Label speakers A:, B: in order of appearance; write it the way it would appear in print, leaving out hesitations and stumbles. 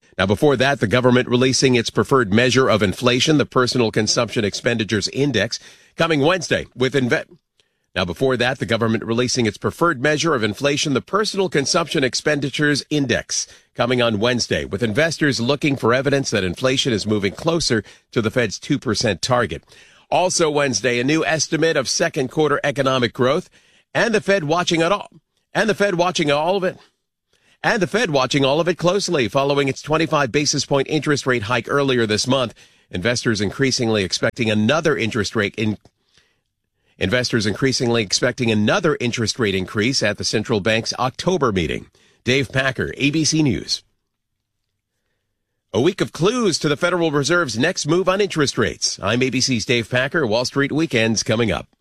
A: Now, before that, the government releasing its preferred measure of inflation, the Personal Consumption Expenditures Index, coming Wednesday with Now, before that, the government releasing its preferred measure of inflation, the Personal Consumption Expenditures Index, coming on Wednesday, with investors looking for evidence that inflation is moving closer to the Fed's 2% target. Also Wednesday, a new estimate of second quarter economic growth, and the Fed watching it all. And the Fed watching all of it. And the Fed watching all of it closely following its 25 basis point interest rate hike earlier this month. Investors increasingly expecting another interest rate increase at the central bank's October meeting. Dave Packer, ABC News. A week of clues to the Federal Reserve's next move on interest rates. I'm ABC's Dave Packer. Wall Street Weekend's coming up.